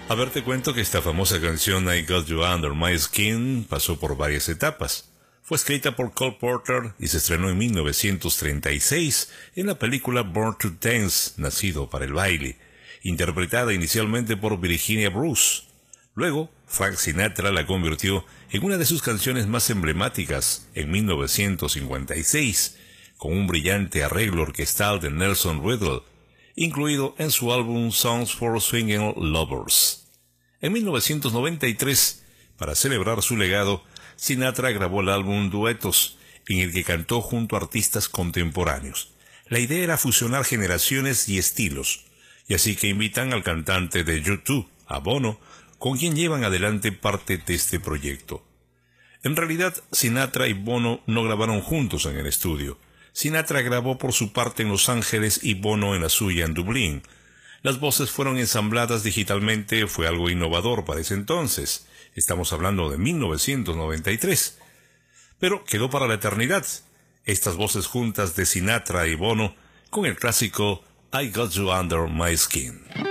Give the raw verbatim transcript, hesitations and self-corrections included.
A ver, te cuento que esta famosa canción I Got You Under My Skin pasó por varias etapas. Fue escrita por Cole Porter y se estrenó en mil novecientos treinta y seis en la película Born to Dance, Nacido para el Baile, interpretada inicialmente por Virginia Bruce. Luego, Frank Sinatra la convirtió en una de sus canciones más emblemáticas en mil novecientos cincuenta y seis, con un brillante arreglo orquestal de Nelson Riddle, incluido en su álbum Songs for Swingin' Lovers. En mil novecientos noventa y tres, para celebrar su legado, Sinatra grabó el álbum Duetos, en el que cantó junto a artistas contemporáneos. La idea era fusionar generaciones y estilos, y así que invitan al cantante de U dos, a Bono, con quien llevan adelante parte de este proyecto. En realidad, Sinatra y Bono no grabaron juntos en el estudio. Sinatra grabó por su parte en Los Ángeles y Bono en la suya en Dublín. Las voces fueron ensambladas digitalmente, fue algo innovador para ese entonces. Estamos hablando de mil novecientos noventa y tres. Pero quedó para la eternidad estas voces juntas de Sinatra y Bono con el clásico I Got You Under My Skin.